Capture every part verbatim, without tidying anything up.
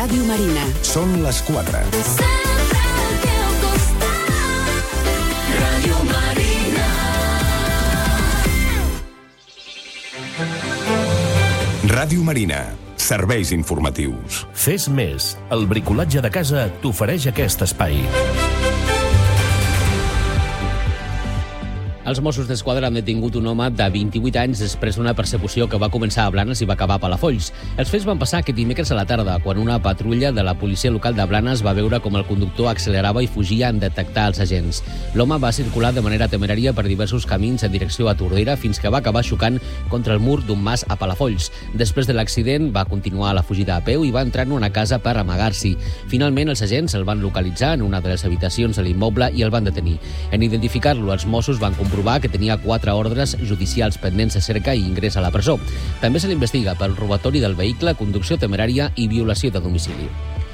Ràdio Marina. Són les quatre. Ràdio Marina. Ràdio Marina. Serveis informatius. Fes més. El bricolatge de casa t'ofereix aquest espai. Els Mossos d'Esquadra han detingut un home de vint-i-vuit anys després d'una persecució que va començar a Blanes i va acabar a Palafolls. Els fets van passar aquest dimecres a la tarda, quan una patrulla de la policia local de Blanes va veure com el conductor accelerava i fugia en detectar els agents. L'home va circular de manera temerària per diversos camins en direcció a Tordera fins que va acabar xocant contra el mur d'un mas a Palafolls. Després de l'accident, va continuar la fugida a peu i va entrar en una casa per amagar-s'hi. Finalment, els agents el van localitzar en una de les habitacions de l'immoble i el van detenir. En identificar-lo, els Mossos van comprovar que tenia quatre ordres judicials pendents de cerca i ingrés a la presó. També se l'investiga pel robatori del vehicle, conducció temerària i violació de domicili.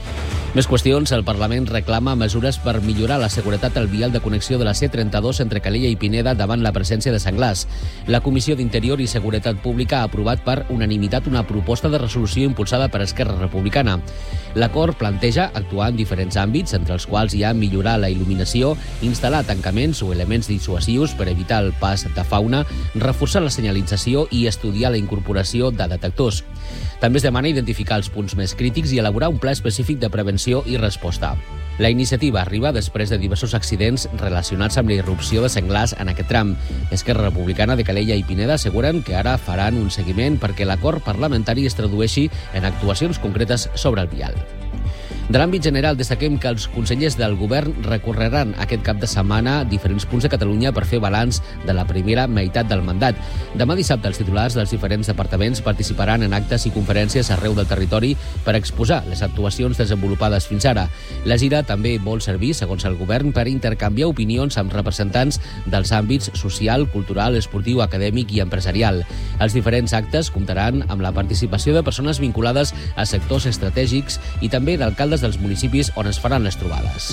Més qüestions. El Parlament reclama mesures per millorar la seguretat al vial de connexió de la C trenta-dos entre Calella i Pineda davant la presència de senglars. La Comissió d'Interior i Seguretat Pública ha aprovat per unanimitat una proposta de resolució impulsada per Esquerra Republicana. L'acord planteja actuar en diferents àmbits, entre els quals hi ha millorar la il·luminació, instal·lar tancaments o elements dissuasius per evitar el pas de fauna, reforçar la senyalització i estudiar la incorporació de detectors. També es demana identificar els punts més crítics i elaborar un pla específic de prevenció i resposta. La iniciativa arriba després de diversos accidents relacionats amb la irrupció de senglars en aquest tram. Esquerra Republicana de Calella i Pineda asseguren que ara faran un seguiment perquè l'acord parlamentari es tradueixi en actuacions concretes sobre el vial. De l'àmbit general, destaquem que els consellers del govern recorreran aquest cap de setmana diferents punts de Catalunya per fer balanç de la primera meitat del mandat. Demà dissabte, els titulars dels diferents departaments participaran en actes i conferències arreu del territori per exposar les actuacions desenvolupades fins ara. La gira també vol servir, segons el govern, per intercanviar opinions amb representants dels àmbits social, cultural, esportiu, acadèmic i empresarial. Els diferents actes comptaran amb la participació de persones vinculades a sectors estratègics i també d'alcaldes dels municipis on es faran les trobades.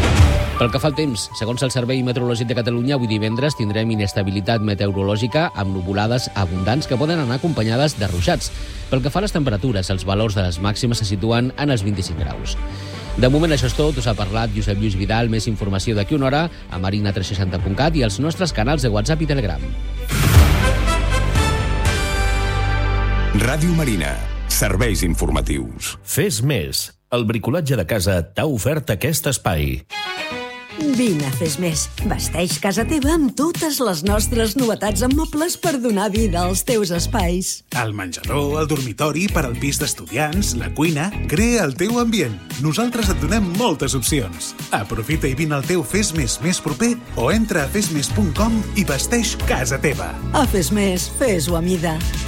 Pel que fa al temps, segons el Servei Meteorològic de Catalunya, avui divendres tindrem inestabilitat meteorològica amb nuvolades abundants que poden anar acompanyades de ruixats. Pel que fa a les temperatures, els valors de les màximes se situen en els vint-i-cinc graus. De moment això és tot. Us ha parlat Josep Lluís Vidal. Més informació d'aquí una hora a marina tres seixanta punt cat i als nostres canals de WhatsApp i Telegram. Ràdio Marina. Serveis informatius. Fes més. El bricolatge de casa t'ha ofert aquest espai. Vine a Fes Més. Vesteix casa teva amb totes les nostres novetats en mobles per donar vida als teus espais. El menjador, el dormitori, per al pis d'estudiants, la cuina... Crea el teu ambient. Nosaltres et donem moltes opcions. Aprofita i vine al teu Fes Més més proper o entra a fes més punt com i vesteix casa teva. A Fes Més, fes-ho a mida.